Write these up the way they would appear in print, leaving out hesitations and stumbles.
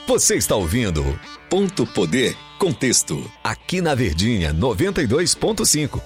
Você está ouvindo Ponto Poder Contexto, aqui na Verdinha 92.5.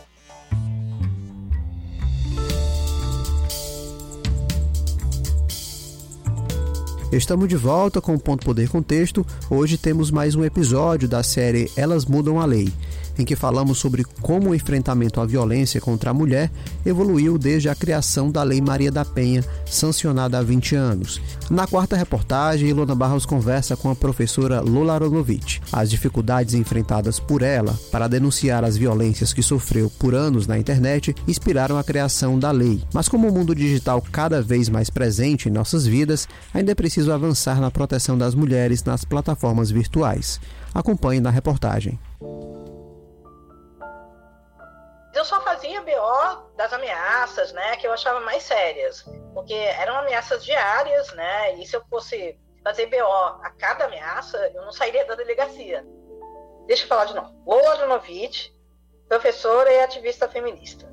Estamos de volta com o Ponto Poder Contexto. Hoje temos mais um episódio da série Elas Mudam a Lei, em que falamos sobre como o enfrentamento à violência contra a mulher evoluiu desde a criação da Lei Maria da Penha, sancionada há 20 anos. Na quarta reportagem, Ilona Barros conversa com a professora Lola Aronovitch. As dificuldades enfrentadas por ela para denunciar as violências que sofreu por anos na internet inspiraram a criação da lei. Mas como o mundo digital cada vez mais presente em nossas vidas, ainda é preciso avançar na proteção das mulheres nas plataformas virtuais. Acompanhe na reportagem. Eu só fazia BO das ameaças, né, que eu achava mais sérias, porque eram ameaças diárias, né, e se eu fosse fazer BO a cada ameaça, eu não sairia da delegacia. Deixa eu falar de novo. Lola Aronovitch, professora e ativista feminista.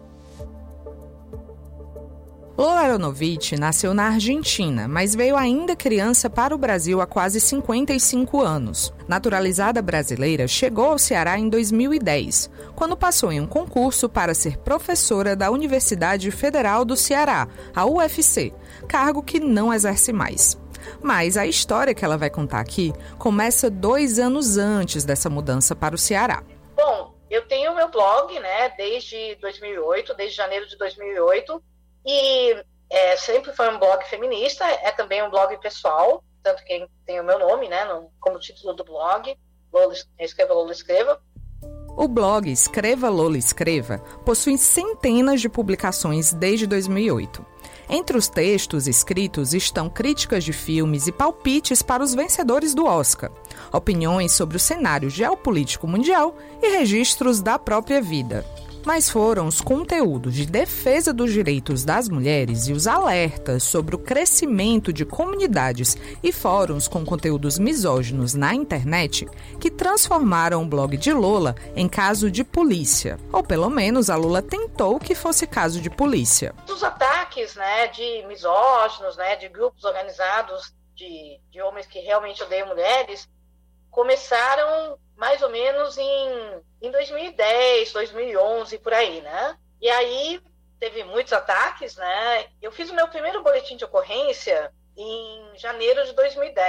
Lola Aronovitch nasceu na Argentina, mas veio ainda criança para o Brasil há quase 55 anos. Naturalizada brasileira, chegou ao Ceará em 2010, quando passou em um concurso para ser professora da Universidade Federal do Ceará, a UFC, cargo que não exerce mais. Mas a história que ela vai contar aqui começa 2 anos antes dessa mudança para o Ceará. Bom, eu tenho meu blog, né, desde 2008, desde janeiro de 2008, e sempre foi um blog feminista, é também um blog pessoal, tanto que tem o meu nome, né, como título do blog, Escreva Lola Escreva. O blog Escreva Lola Escreva possui centenas de publicações desde 2008. Entre os textos escritos estão críticas de filmes e palpites para os vencedores do Oscar, opiniões sobre o cenário geopolítico mundial e registros da própria vida. Mas foram os conteúdos de defesa dos direitos das mulheres e os alertas sobre o crescimento de comunidades e fóruns com conteúdos misóginos na internet que transformaram o blog de Lola em caso de polícia. Ou pelo menos a Lola tentou que fosse caso de polícia. Os ataques, né, de misóginos, né, de grupos organizados de homens que realmente odeiam mulheres, começaram mais ou menos em 2010, 2011, por aí, né? E aí teve muitos ataques, né? Eu fiz o meu primeiro boletim de ocorrência em janeiro de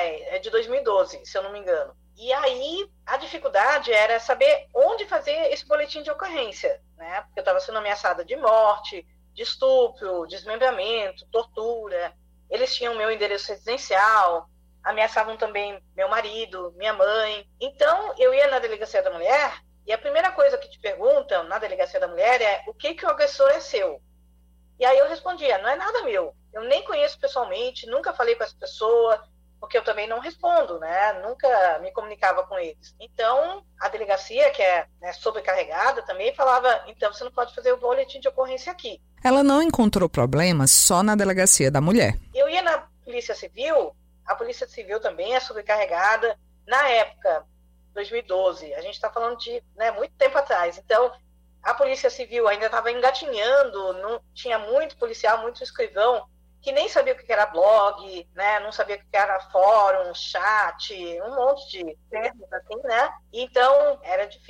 2012, se eu não me engano. E aí a dificuldade era saber onde fazer esse boletim de ocorrência, né? Porque eu estava sendo ameaçada de morte, de estupro, desmembramento, tortura. Eles tinham meu endereço residencial, ameaçavam também meu marido, minha mãe. Então, eu ia na Delegacia da Mulher e a primeira coisa que te perguntam na Delegacia da Mulher é o que o agressor é seu. E aí eu respondia, não é nada meu. Eu nem conheço pessoalmente, nunca falei com essa pessoa, porque eu também não respondo, né? Nunca me comunicava com eles. Então, a delegacia, que é, né, sobrecarregada, também falava, então você não pode fazer o boletim de ocorrência aqui. Ela não encontrou problemas só na Delegacia da Mulher. Eu ia na Polícia Civil. A Polícia Civil também é sobrecarregada. Na época, 2012, a gente está falando de, né, muito tempo atrás. Então, a Polícia Civil ainda estava engatinhando, não tinha muito policial, muito escrivão, que nem sabia o que era blog, né, não sabia o que era fórum, chat, um monte de termos assim, né? Então, era difícil.